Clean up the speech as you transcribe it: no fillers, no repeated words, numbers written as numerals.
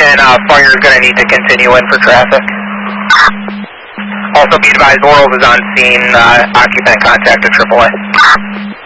and Fire's going to need to continue in for traffic. Also be advised, Orals is on scene, occupant contact to AAA.